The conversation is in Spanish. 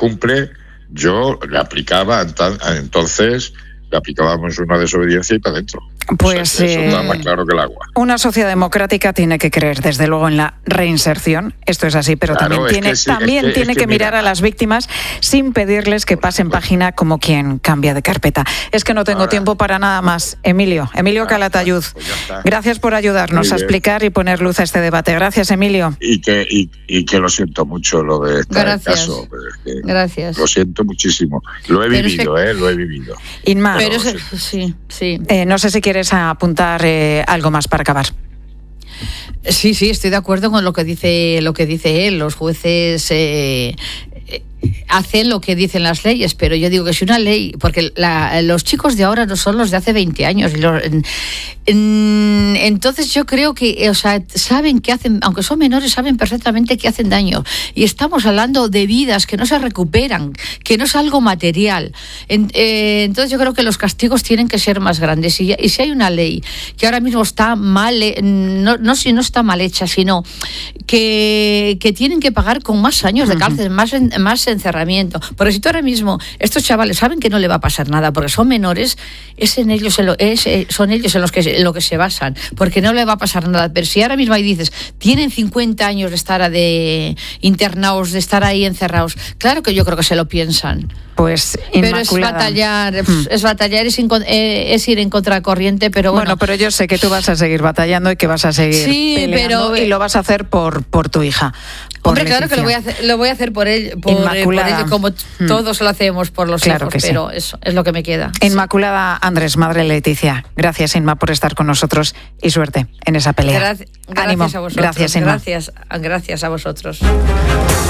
cumple, yo le aplicaba, entonces le aplicábamos una desobediencia y para adentro. Pues eso está más claro que el agua. Una sociedad democrática tiene que creer, desde luego, en la reinserción. Esto es así, pero claro, también tiene que mirar a las víctimas sin pedirles que pasen página como quien cambia de carpeta. Es que no tengo tiempo para nada más. Emilio Calatayud, pues gracias por ayudarnos a explicar y poner luz a este debate. Gracias, Emilio. Y que lo siento mucho lo de este caso. Gracias. Lo siento muchísimo. Lo he vivido. Inma, sí. No sé si quieres apuntar algo más para acabar. Sí, estoy de acuerdo con lo que dice él. Los jueces hacen lo que dicen las leyes, pero yo digo que si una ley, porque los chicos de ahora no son los de hace 20 años, entonces yo creo que, saben que hacen, aunque son menores, saben perfectamente que hacen daño, y estamos hablando de vidas que no se recuperan, que no es algo material. Entonces yo creo que los castigos tienen que ser más grandes, y si hay una ley que ahora mismo está mal, no está mal hecha, sino que tienen que pagar con más años de cárcel, más encerramiento, porque si tú ahora mismo, estos chavales saben que no le va a pasar nada porque son menores, son ellos en lo que se basan, porque no le va a pasar nada. Pero si ahora mismo ahí dices, tienen 50 años de estar internados, de estar ahí encerrados, claro que yo creo que se lo piensan. Pues Inmaculada. Pero es batallar, es ir en contracorriente, pero bueno. Pero yo sé que tú vas a seguir batallando y que vas a seguir peleando, y lo vas a hacer por tu hija. Hombre, claro que lo voy a hacer por él, como todos lo hacemos por los hijos, pero eso es lo que me queda. Inmaculada Andrés, madre Leticia, gracias, Inma, por estar con nosotros y suerte en esa pelea. Gracias a vosotros. Gracias, Inma. Gracias a vosotros.